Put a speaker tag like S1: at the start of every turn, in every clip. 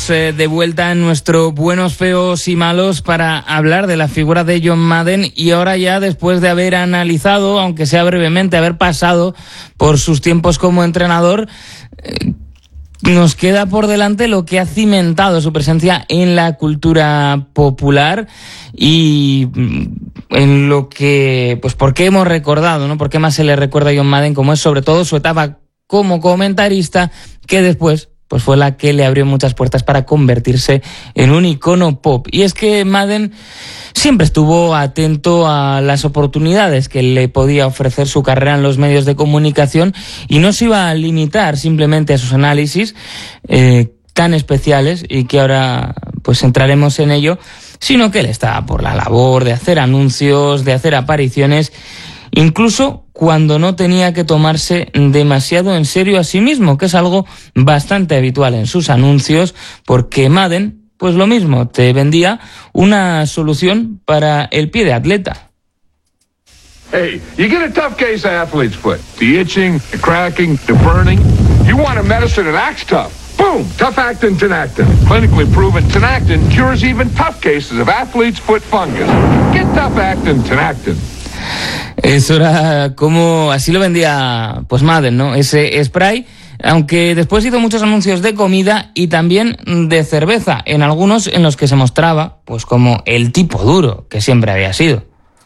S1: estamos de vuelta en nuestro Buenos, Feos y Malos para hablar de la figura de John Madden, y ahora ya después de haber analizado, aunque sea brevemente, haber pasado por sus tiempos como entrenador, nos queda por delante lo que ha cimentado su presencia en la cultura popular y en lo que, pues, por qué hemos recordado, ¿no? Por qué más se le recuerda a John Madden, como es sobre todo su etapa como comentarista, que después pues fue la que le abrió muchas puertas para convertirse en un icono pop. Y es que Madden siempre estuvo atento a las oportunidades que le podía ofrecer su carrera en los medios de comunicación y no se iba a limitar simplemente a sus análisis tan especiales, y que ahora pues entraremos en ello, sino que él estaba por la labor de hacer anuncios, de hacer apariciones, incluso cuando no tenía que tomarse demasiado en serio a sí mismo, que es algo bastante habitual en sus anuncios, porque Madden, pues lo mismo, te vendía una solución para el pie de atleta.
S2: Hey, you get a tough case of athlete's foot. The itching, the cracking, the burning. You want a medicine that acts tough. Boom! Tough-actin Tinactin. Clinically proven Tinactin cures even tough cases of athlete's foot fungus. Get Tough-actin Tinactin.
S1: Eso era como, así lo vendía pues Madden, ¿no? Ese spray, aunque después hizo muchos anuncios de comida y también de cerveza, en algunos en los que se mostraba pues como el tipo duro que siempre había sido.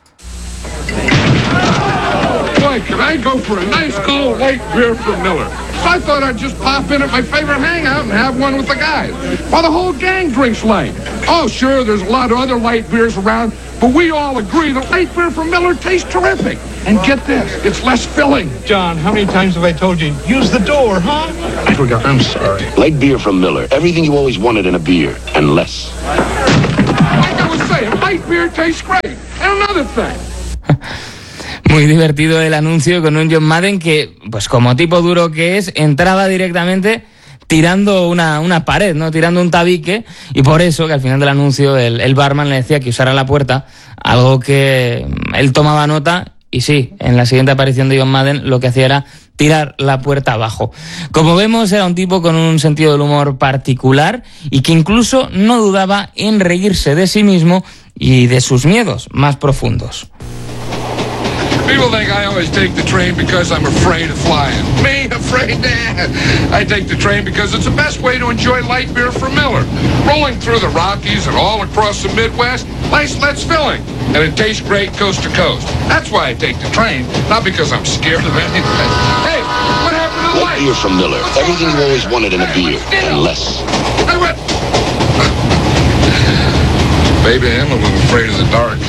S2: Boy, can I go for a nice cold light beer from Miller? So I thought I'd just pop in at my favorite hangout and have one with the guys. Well, the whole gang drinks light. Oh, sure, there's a lot of other light beers around, but we all agree that light beer from Miller tastes terrific. And get this, it's less filling.
S3: John, how many times have I told you, use the door, huh?
S2: I forgot, I'm sorry.
S4: Light beer from Miller. Everything you always wanted in a beer, and less.
S2: Like I was saying, light beer tastes great. And another thing.
S1: Muy divertido el anuncio con un John Madden que, pues como tipo duro que es, entraba directamente tirando una pared, ¿no? Tirando un tabique, y por eso que al final del anuncio el barman le decía que usara la puerta, algo que él tomaba nota, y sí, en la siguiente aparición de John Madden lo que hacía era tirar la puerta abajo. Como vemos, era un tipo con un sentido del humor particular y que incluso no dudaba en reírse de sí mismo y de sus miedos más profundos.
S2: People think I always take the train because I'm afraid of flying. Me, afraid? I take the train because it's the best way to enjoy light beer from Miller. Rolling through the Rockies and all across the Midwest, less filling. And it tastes great coast to coast. That's why I take the train, not because I'm scared of anything. Hey, what happened to the light?
S4: Light beer from Miller. Everything you always wanted in a beer, and less.
S2: I went... Baby, I'm a little afraid of the dark.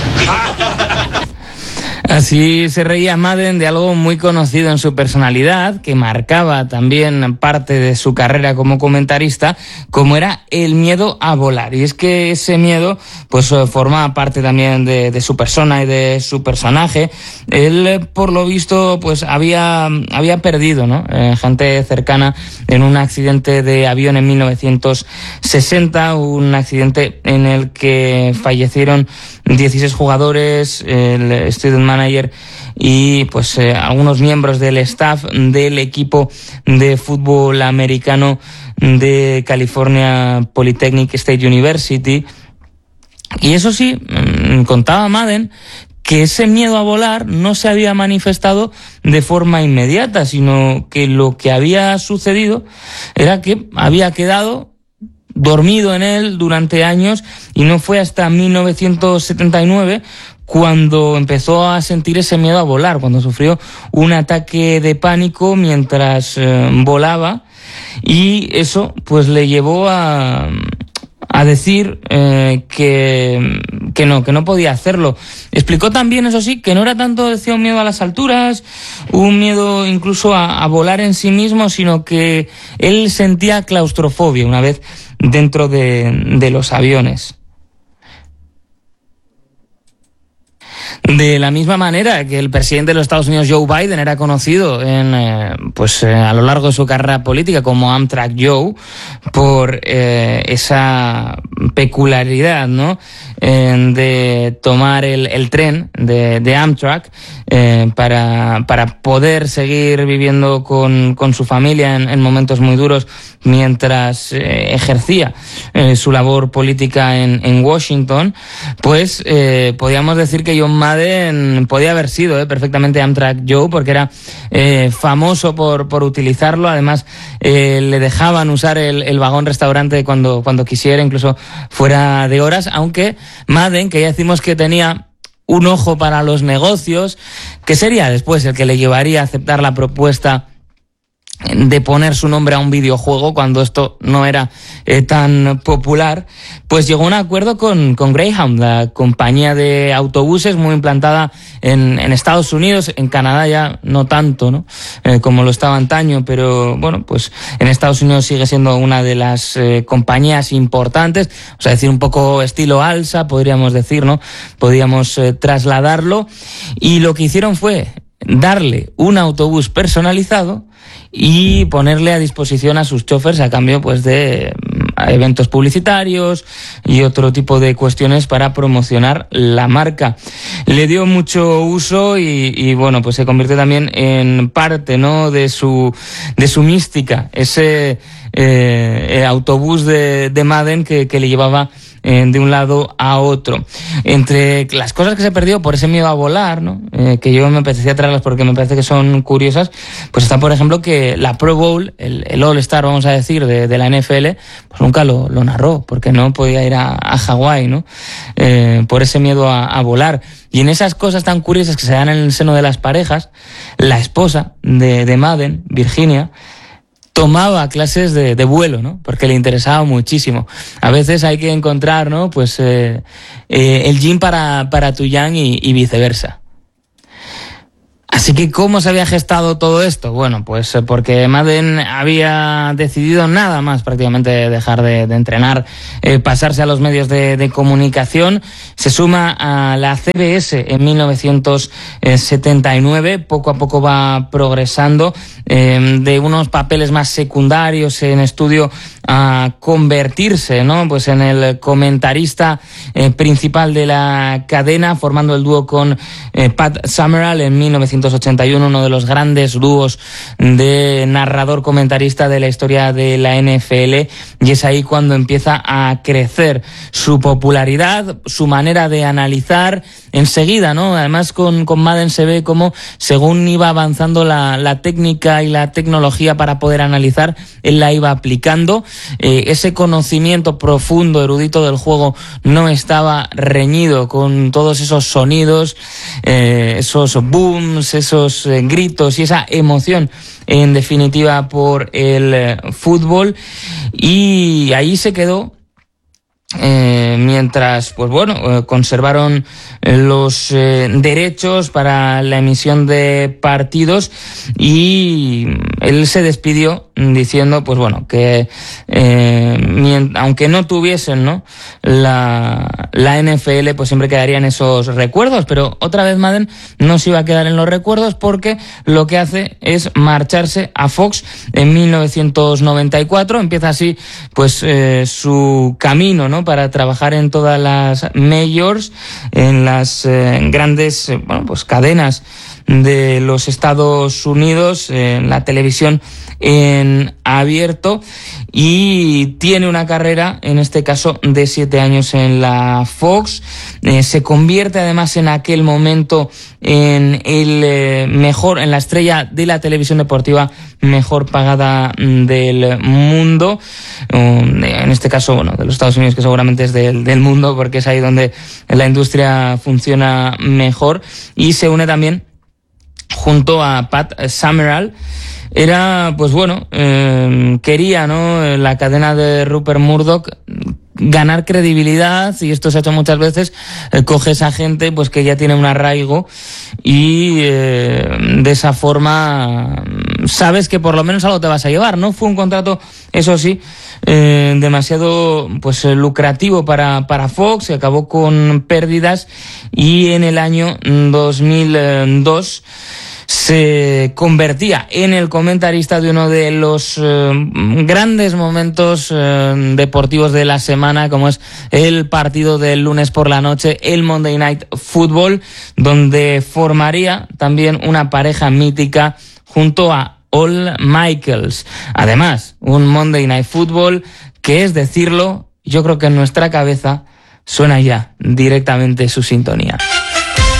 S1: Así se reía Madden de algo muy conocido en su personalidad, que marcaba también parte de su carrera como comentarista, como era el miedo a volar. Y es que ese miedo pues formaba parte también de su persona y de su personaje. Él, por lo visto, pues había perdido, ¿no? Gente cercana en un accidente de avión en 1960, un accidente en el que fallecieron 16 jugadores, el student manager y pues algunos miembros del staff del equipo de fútbol americano de California Polytechnic State University. Y eso sí, contaba Madden que ese miedo a volar no se había manifestado de forma inmediata, sino que lo que había sucedido era que había quedado dormido en él durante años, y no fue hasta 1979 cuando empezó a sentir ese miedo a volar, cuando sufrió un ataque de pánico mientras volaba, y eso pues le llevó a decir que no podía hacerlo. Explicó también, eso sí, que no era tanto, decía, un miedo a las alturas, un miedo incluso a volar en sí mismo, sino que él sentía claustrofobia una vez dentro de los aviones. De la misma manera que el presidente de los Estados Unidos, Joe Biden, era conocido a lo largo de su carrera política como Amtrak Joe, por esa peculiaridad, ¿no?, de tomar el tren de Amtrak para poder seguir viviendo con su familia en momentos muy duros mientras ejercía su labor política en Washington. Pues podíamos decir que John Madden podía haber sido perfectamente Amtrak Joe, porque era famoso por utilizarlo. Además, le dejaban usar el vagón restaurante cuando quisiera, incluso fuera de horas, aunque Madden, que ya decimos que tenía un ojo para los negocios, que sería después el que le llevaría a aceptar la propuesta de poner su nombre a un videojuego cuando esto no era tan popular, pues llegó a un acuerdo con Greyhound, la compañía de autobuses muy implantada en Estados Unidos. En Canadá ya no tanto, ¿no?, como lo estaba antaño, pero bueno, pues en Estados Unidos sigue siendo una de las compañías importantes, o sea, decir un poco estilo Alsa, podríamos decir, ¿no? Podríamos trasladarlo, y lo que hicieron fue darle un autobús personalizado y ponerle a disposición a sus choferes a cambio pues de eventos publicitarios y otro tipo de cuestiones para promocionar la marca. Le dio mucho uso y bueno, pues se convirtió también en parte, ¿no?, de su mística, ese autobús de Madden que le llevaba de un lado a otro. Entre las cosas que se perdió por ese miedo a volar, ¿no?, que yo me apetecía traerlas porque me parece que son curiosas, pues está, por ejemplo, que la Pro Bowl, el All-Star, vamos a decir, de la NFL, pues nunca lo narró, porque no podía ir a Hawái, ¿no?, por ese miedo a volar. Y en esas cosas tan curiosas que se dan en el seno de las parejas, la esposa de Madden, Virginia, tomaba clases de vuelo, ¿no?, porque le interesaba muchísimo. A veces hay que encontrar, ¿no?, pues el yin para tu yang y viceversa. Así que, ¿cómo se había gestado todo esto? Bueno, pues porque Madden había decidido nada más prácticamente dejar de entrenar, pasarse a los medios de comunicación. Se suma a la CBS en 1979, poco a poco va progresando de unos papeles más secundarios en estudio a convertirse, ¿no?, pues en el comentarista principal de la cadena, formando el dúo con Pat Summerall en 1981, uno de los grandes dúos de narrador-comentarista de la historia de la NFL, y es ahí cuando empieza a crecer su popularidad, su manera de analizar enseguida, ¿no? Además con Madden se ve como según iba avanzando la técnica y la tecnología para poder analizar, él la iba aplicando. Ese conocimiento profundo, erudito del juego no estaba reñido con todos esos sonidos, esos booms, esos gritos y esa emoción, en definitiva, por el fútbol. Y ahí se quedó mientras, pues bueno, conservaron los derechos para la emisión de partidos, y él se despidió diciendo, pues bueno, que aunque no tuviesen, ¿no?, la NFL, pues siempre quedarían esos recuerdos. Pero otra vez Madden no se iba a quedar en los recuerdos, porque lo que hace es marcharse a Fox en 1994. Empieza así pues su camino, ¿no?, para trabajar en todas las majors, en las grandes pues cadenas de los Estados Unidos, en la televisión en abierto, y tiene una carrera, en este caso, de 7 años en la Fox. Se convierte además en aquel momento en el mejor, en la estrella de la televisión deportiva mejor pagada del mundo, en este caso, bueno, de los Estados Unidos, que seguramente es del mundo, porque es ahí donde la industria funciona mejor. Y se une también junto a Pat Summerall. Era, pues bueno, quería, ¿no?, la cadena de Rupert Murdoch ganar credibilidad, y esto se ha hecho muchas veces. Coges a gente pues que ya tiene un arraigo, y de esa forma sabes que por lo menos algo te vas a llevar. No fue un contrato, eso sí, demasiado pues lucrativo para Fox, se acabó con pérdidas y en el año 2002 se convertía en el comentarista de uno de los grandes momentos deportivos de la semana, como es el partido del lunes por la noche, el Monday Night Football, donde formaría también una pareja mítica junto a Al Michaels. Además, un Monday Night Football que, es decirlo, yo creo que en nuestra cabeza suena ya directamente su sintonía.